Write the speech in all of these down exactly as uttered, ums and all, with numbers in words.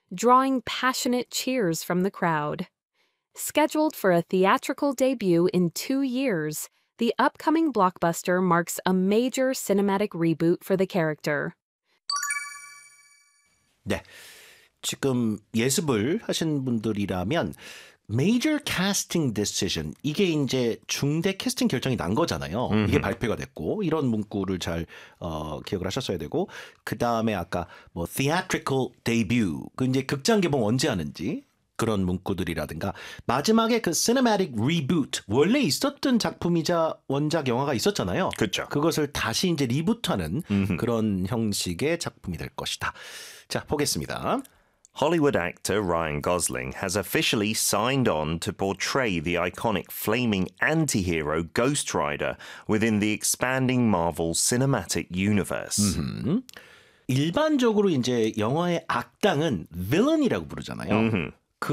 drawing passionate cheers from the crowd. Scheduled for a theatrical debut in two years, the upcoming blockbuster marks a major cinematic reboot for the character. 네, 지금 예습을 하신 분들이라면 Major casting decision, 이게 이제 중대 캐스팅 결정이 난 거잖아요. Mm-hmm. 이게 발표가 됐고 이런 문구를 잘 어, 기억을 하셨어야 되고 그 다음에 아까 뭐 theatrical debut, 그 이제 극장 개봉 언제 하는지 그런 문구들이라든가 마지막에 그 cinematic reboot, 원래 있었던 작품이자 원작 영화가 있었잖아요. 그렇죠. 그것을 다시 이제 리부트하는 Mm-hmm. 그런 형식의 작품이 될 것이다. 자, 보겠습니다. Hollywood actor Ryan Gosling has officially signed on to portray the iconic flaming anti-hero Ghost Rider within the expanding Marvel Cinematic Universe. 음, 일반적으로 이제 영화의 악당은 villain이라고 부르잖아요. 음흠.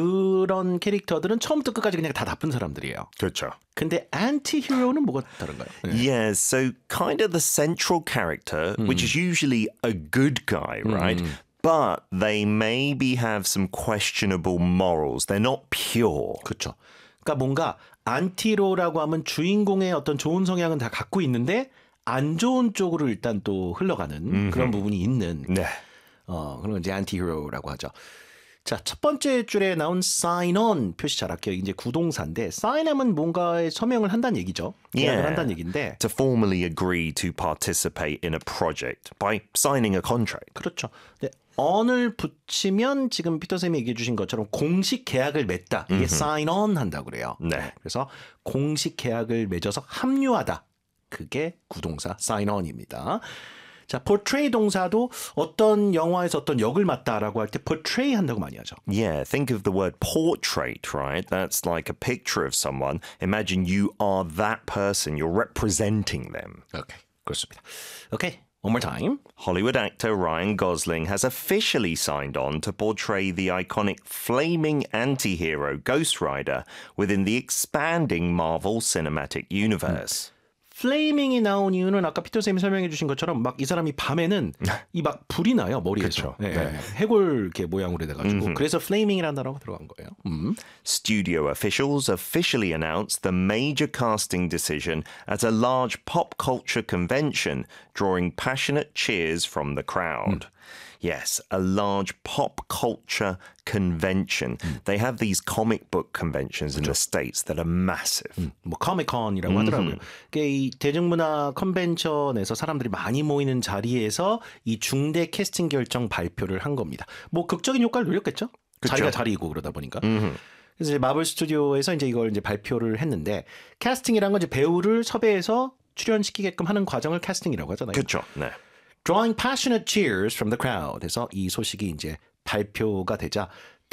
그런 캐릭터들은 처음부터 끝까지 그냥 다 나쁜 사람들이에요. 그렇죠. 근데 anti-hero는 뭐가 다른가요? 네. Yeah, so kind of the central character, which is usually a good guy, right? But they maybe have some questionable morals. They're not pure. 그렇죠. 그러니까 뭔가 안티로라고 하면 주인공의 어떤 좋은 성향은 다 갖고 있는데 안 좋은 쪽으로 일단 또 흘러가는 그런 부분이 있는 네. 어, 그런 건 이제 안티히로라고 하죠. 자, 첫 번째 줄에 나온 sign on 표시 잘 할게요. 이제 구동사인데 sign on은 뭔가에 서명을 한다는 얘기죠. 계약을 Yeah. 한다는 얘기인데. To formally agree to participate in a project by signing a contract. 그렇죠. 네, on을 붙이면 지금 피터쌤이 얘기해 주신 것처럼 공식 계약을 맺다. 이게 sign on 한다고 그래요. 네. 그래서 공식 계약을 맺어서 합류하다. 그게 구동사 sign on입니다. 자, portray 동사도 어떤 영화에서 어떤 역을 맡다라고 할 때 portray 한다고 많이 하죠. Yeah, think of the word portrait, right? That's like a picture of someone. Imagine you are that person. You're representing them. 오케이, 그렇습니다. 오케이, one more time. Hollywood actor Ryan Gosling has officially signed on to portray the iconic flaming anti-hero Ghost Rider within the expanding Marvel Cinematic Universe. 플레이밍이 나온 이유는 아까 피터쌤이 설명해 주신 것처럼 막 이 사람이 밤에는 이 막 불이 나요, 머리에서. 그쵸. 예, 네. 해골 이렇게 모양으로 돼가지고 그래서 플레이밍이라는 단어가 들어간 거예요. 음. Studio officials officially announced the major casting decision at a large pop culture convention, drawing passionate cheers from the crowd. Yes, a large pop culture convention. They have these comic book conventions in the States that are massive. 뭐 코미콘이라고 하더라고요. 그게 이 대중문화 컨벤션에서 사람들이 많이 모이는 자리에서 이 중대 캐스팅 결정 발표를 한 겁니다. 뭐 극적인 효과를 누렸겠죠? 그쵸. 자리가 자리이고 그러다 보니까. 그래서 이제 마블 스튜디오에서 이제 이걸 이제 발표를 했는데 캐스팅이란 건 이제 배우를 섭외해서 출연시키게끔 하는 과정을 캐스팅이라고 하잖아요. 그렇죠. 네. Drawing passionate cheers from the crowd. 해서 이 소식이 이제 발표가 되자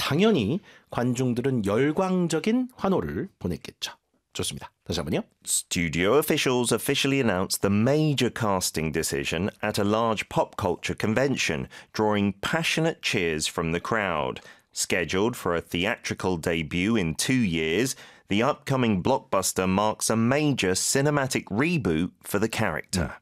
당연히 관중들은 열광적인 환호를 보냈겠죠. 좋습니다. 다시 한번요. Studio officials officially announced the major casting decision at a large pop culture convention, drawing passionate cheers from the crowd. Scheduled for a theatrical debut in two years, the upcoming blockbuster marks a major cinematic reboot for the character.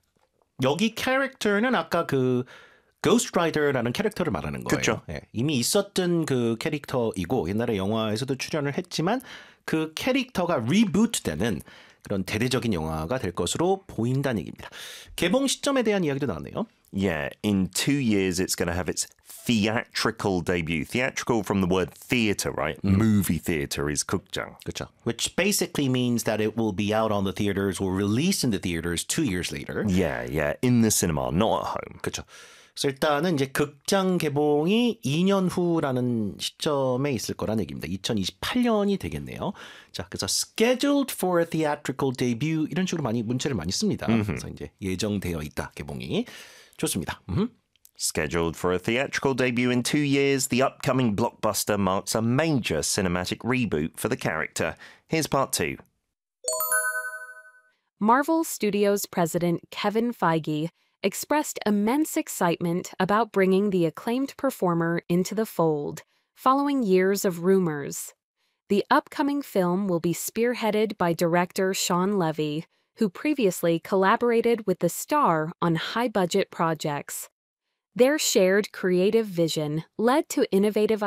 여기 캐릭터는 아까 그 Ghost Rider라는 캐릭터를 말하는 거예요. 그쵸. 예, 이미 있었던 그 캐릭터이고 옛날에 영화에서도 출연을 했지만 그 캐릭터가 리부트되는 그런 대대적인 영화가 될 것으로 보인다는 얘기입니다. 개봉 시점에 대한 이야기도 나왔네요. Yeah, in two years it's going to have its theatrical debut. Theatrical from the word theatre, right? Movie theatre is 극장. 그렇죠. Which basically means that it will be out on the theaters or released in the theaters two years later. Yeah, yeah, in the cinema, not at home. 그렇죠. 그래서 일단은 이제 극장 개봉이 이 년 후라는 시점에 있을 거라는 얘기입니다. 이천이십팔 년이 되겠네요. 자, 그래서 scheduled for a theatrical debut 이런 식으로 많이 문체를 많이 씁니다. 그래서 이제 예정되어 있다 개봉이. 좋습니다. 음흠. Scheduled for a theatrical debut in two years, the upcoming blockbuster marks a major cinematic reboot for the character. Here's part two. Marvel Studios president Kevin Feige expressed immense excitement about bringing the acclaimed performer into the fold, following years of rumors. The upcoming film will be spearheaded by director Sean Levy, who previously collaborated with the star on high-budget projects. Their shared creative vision led to innovative